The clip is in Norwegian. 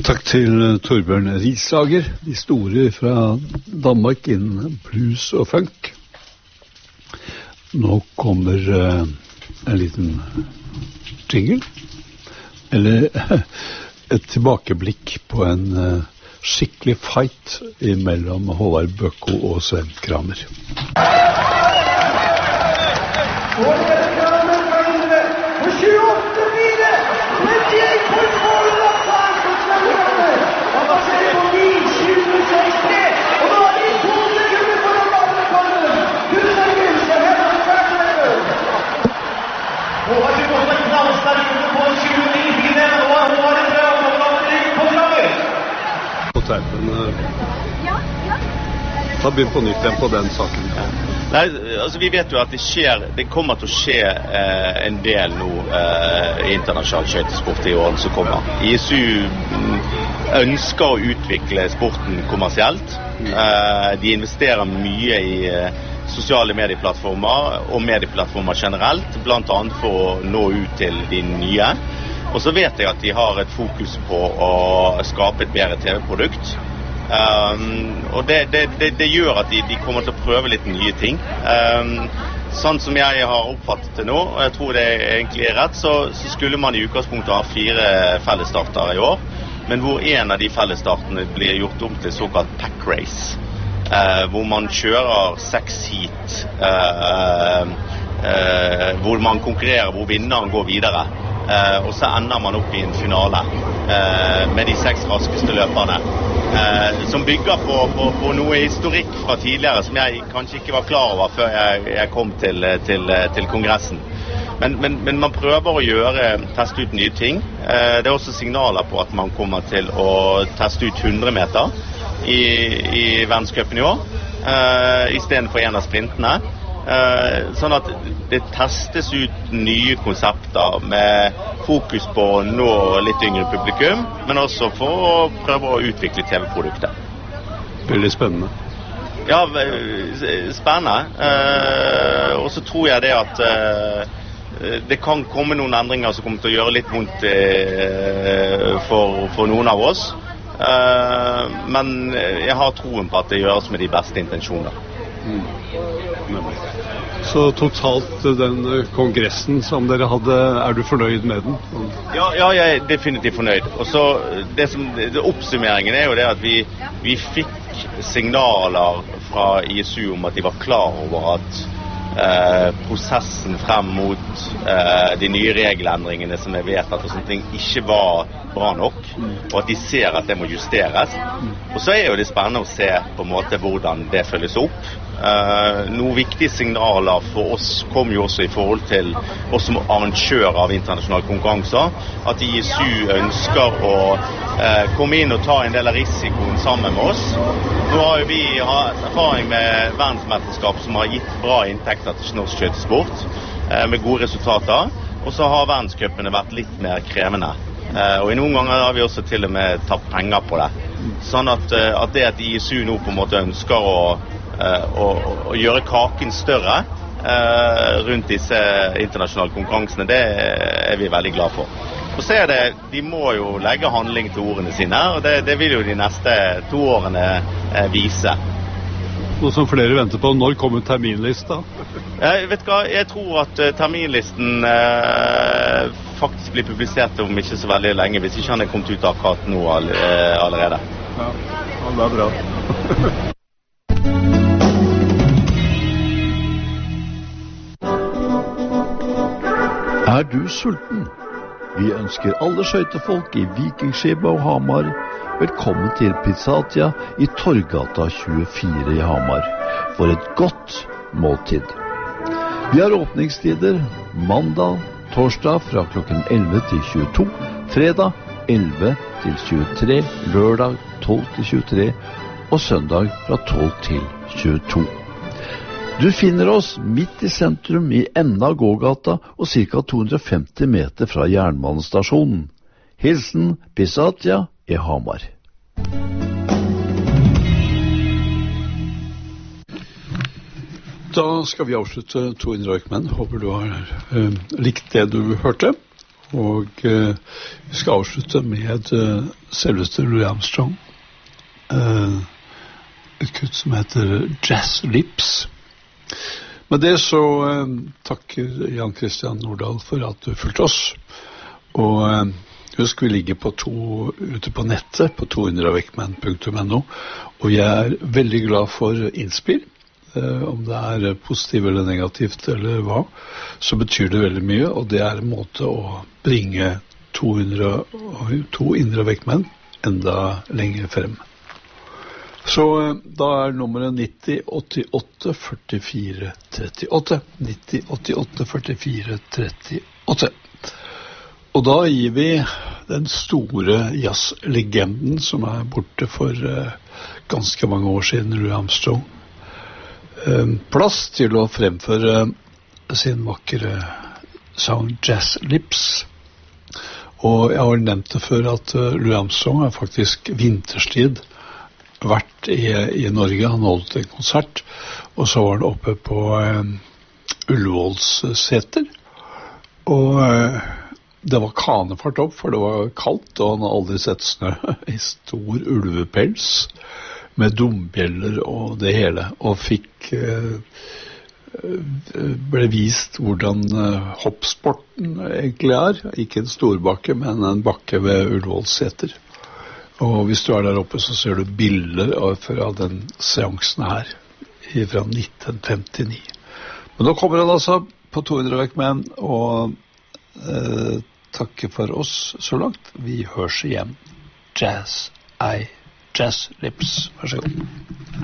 Takk til Torbjørn Risager, de store fra Danmark innen blues og funk. Nå kommer en liten jingle, eller et tilbakeblikk på en skikkelig fight mellom Håvard Bøkko og Sven Kramer. Ta begynn på nytt igjen på den saken. Ja. Nei, altså vi vet jo at det kommer til å skje en del nå i internasjonal skøytesport i årene som kommer. ISU ønsker å utvikle sporten kommersielt. De investerer mye i sosiale medieplattformer og medieplattformer generelt, blant annet for å nå ut til de nye. Og så vet jeg at de har et fokus på å skape et bedre TV-produkt. Og det gjør at de kommer til å prøve litt nye ting. Sånn som jeg har oppfattet det nå, og jeg tror det egentlig er rett, så skulle man i utgangspunktet ha 4 fellesstarter i år, men hvor en av de fellesstartene blir gjort om til såkalt pack race, hvor man kjører 6 heat, hvor man konkurrerer, hvor vinneren går videre. Og så ender man opp i en finale med de 6 raskeste løperne, som bygger på noe historikk fra tidligere som jeg kanskje ikke var klar over før jeg kom til kongressen. Men man prøver å teste ut nye ting. Det er også signaler på at man kommer til å teste ut 100 meter i verdenscupen i år, i stedet for en av sprintene. Sånn at det testes ut nye konsepter med fokus på å nå litt yngre publikum, men også for å prøve å utvikle TV-produktet. Veldig spennende. Ja, spennende. Og så tror jeg det at det kan komme noen endringer som kommer til å gjøre litt vondt for noen av oss. Men jeg har troen på at det gjøres med de beste intensjoner. Så totalt den kongressen som dere hadde, er du fornøyd med den? Ja, jeg er definitivt fornøyd. Og så oppsummeringen er jo det at vi fikk signaler fra ISU om at de var klar over at prosessen frem mot de nye regelendringene som er vedtatt og sånne ting ikke var bra nok, og at de ser at det må justeres. Og så er jo det spennende å se på en måte hvordan det følges opp. Noen viktige signaler for oss kom jo også i forhold til oss som arrangør av internasjonale konkurranser, at ISU ønsker å komme inn og ta en del av risikoen sammen med oss. Nå har jo vi erfaring med verdensmesterskap som har gitt bra inntekter til norsk skøytesport, med gode resultater, og så har verdenscupene vært litt mer krevende. Og i noen ganger har vi også til og med tatt penger på det. Sånn at det at ISU nå på en måte ønsker å gjøre kaken større rundt disse internasjonale konkurransene, det er vi veldig glad for. Og så er det, de må jo legge handling til ordene sine, og det vil jo de neste 2 årene vise. Noe som flere venter på, når kommer terminlista? Vet du hva, jeg tror at terminlisten faktisk blir publisert om ikke så veldig lenge, hvis ikke han er kommet ut akkurat nå allerede. Ja, det er bra. Er du sulten? Vi ønsker alle skøytefolk i Vikingskipet og Hamar velkommen til Pizzatia i Torggata 24 i Hamar for et godt måltid. Vi har åpningstider mandag, torsdag fra klokken 11 til 22, fredag 11 til 23, lørdag 12 til 23 og søndag fra 12 til 22. Du finner oss midt i sentrum i enden av gågata og ca. 250 meter fra jernbanestasjonen. Hilsen Pizzatia i Hamar. Da skal vi avslutte To in Rockman. Håper du har likt det du hørte. Og vi skal avslutte med selveste Louis Armstrong. Et kutt som heter Jazz Lips. Med det så takker Jan Christian Nordahl for at du fulgte oss. Og husk, vi ligger ute på nettet på 200veckman.no, og jeg veldig glad for innspill. Om det positivt eller negativt eller hva, så betyr det veldig mye, og det en måte å bringe 200 veckmenn enda lenger frem. Så da nummeret 90 88 44 38. 90 88 44 38. Og da gir vi den store jazzlegenden som borte for ganske mange år siden, Louis Armstrong, plass til å fremføre sin vakre sang Jazz Lips. Og jeg har nevnt det før at Louis Armstrong faktisk vinterstid vært i Norge. Han holdt en konsert, og så var han oppe på Ullevålseter, og det var kanefart opp, for det var kaldt, og han hadde aldri sett snø i stor ulvepels, med dombjeller og det hele, og ble vist hvordan hoppsporten egentlig ikke en storbakke, men en bakke ved Ullevålseter. Og hvis du der oppe, så ser du bilder fra den seansen her, fra 1959. Men nå kommer han altså på 200 veckman, og takke for oss så langt. Vi høres igjen. Jazz Lips. Vær så god.